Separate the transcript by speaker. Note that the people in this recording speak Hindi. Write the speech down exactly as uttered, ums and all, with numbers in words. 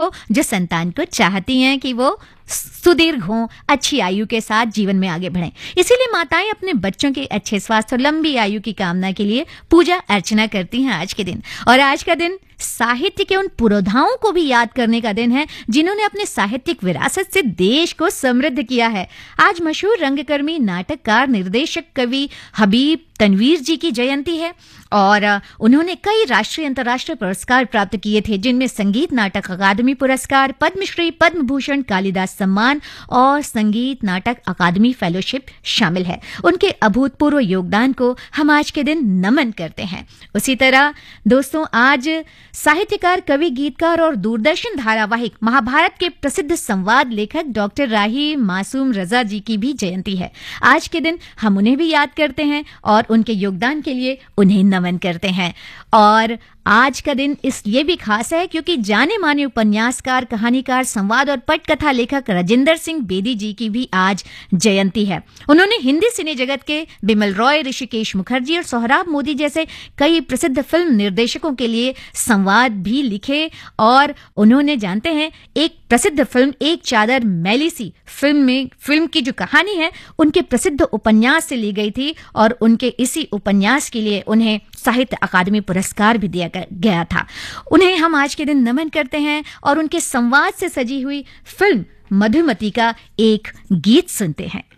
Speaker 1: हो जो संतान को चाहती हैं कि वो सुदीर्घ हों, अच्छी आयु के साथ जीवन में आगे बढ़ें। इसीलिए माताएं अपने बच्चों के अच्छे स्वास्थ्य और लंबी आयु की कामना के लिए पूजा अर्चना करती हैं आज के दिन। और आज का दिन साहित्य के उन पुरोधाओं को भी याद करने का दिन है जिन्होंने अपने साहित्यिक विरासत से देश को समृद्ध किया है। आज मशहूर रंगकर्मी, नाटककार, निर्देशक, कवि हबीब तनवीर जी की जयंती है और उन्होंने कई राष्ट्रीय अंतर्राष्ट्रीय पुरस्कार प्राप्त किए थे, जिनमें संगीत नाटक अकादमी पुरस्कार, पद्मश्री, पद्म भूषण, कालिदास सम्मान और संगीत नाटक अकादमी फेलोशिप शामिल है। उनके अभूतपूर्व योगदान को हम आज के दिन नमन करते हैं। उसी तरह दोस्तों, आज साहित्यकार, कवि, गीतकार और दूरदर्शन धारावाहिक महाभारत के प्रसिद्ध संवाद लेखक डॉक्टर राही मासूम रजा जी की भी जयंती है। आज के दिन हम उन्हें भी याद करते हैं और उनके योगदान के लिए उन्हें नमन करते हैं। और आज का दिन इसलिए भी खास है क्योंकि जाने माने उपन्यासकार, कहानीकार, संवाद और पटकथा लेखक राजेंद्र सिंह बेदी जी की भी आज जयंती है। उन्होंने हिंदी सिने जगत के बिमल रॉय, ऋषिकेश मुखर्जी और सोहराब मोदी जैसे कई प्रसिद्ध फिल्म निर्देशकों के लिए संवाद भी लिखे और उन्होंने, जानते हैं, एक प्रसिद्ध फिल्म एक चादर मैली सी फिल्म में फिल्म की जो कहानी है उनके प्रसिद्ध उपन्यास से ली गई थी और उनके इसी उपन्यास के लिए उन्हें साहित्य अकादमी पुरस्कार भी दिया गया था। उन्हें हम आज के दिन नमन करते हैं और उनके संवाद से सजी हुई फिल्म मधुमती का एक गीत सुनते हैं।